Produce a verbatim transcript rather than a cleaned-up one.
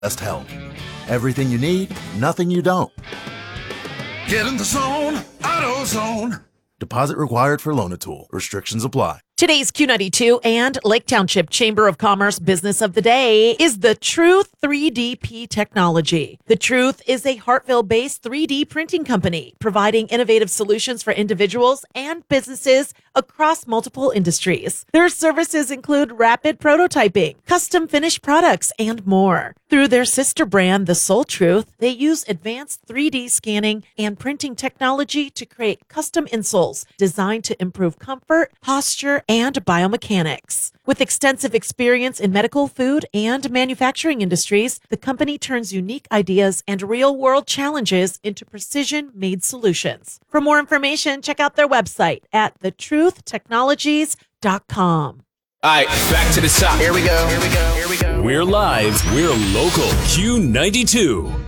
best help. Everything you need, nothing you don't. Get in the zone, AutoZone. Deposit required for Loan-A-Tool. Restrictions apply. Today's Q ninety-two and Lake Township Chamber of Commerce Business of the Day is the Truth three D P technology. The Truth is a Hartville-based three D printing company providing innovative solutions for individuals and businesses across multiple industries. Their services include rapid prototyping, custom finished products, and more. Through their sister brand, The Soul Truth, they use advanced three D scanning and printing technology to create custom insoles designed to improve comfort, posture, and biomechanics. With extensive experience in medical, food, and manufacturing industries, the company turns unique ideas and real-world challenges into precision-made solutions. For more information, check out their website at the truth technologies dot com. All right, back to the top. Here we go. Here we go. Here we go. We're live. We're local. Q ninety-two.